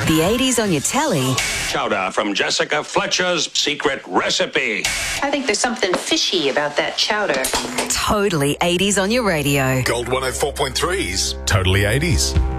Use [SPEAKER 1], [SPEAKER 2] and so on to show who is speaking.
[SPEAKER 1] The 80s on your telly.
[SPEAKER 2] Chowder from Jessica Fletcher's Secret Recipe.
[SPEAKER 3] I think there's something fishy about that chowder.
[SPEAKER 1] Totally 80s on your radio.
[SPEAKER 4] Gold 104.3's Totally 80s.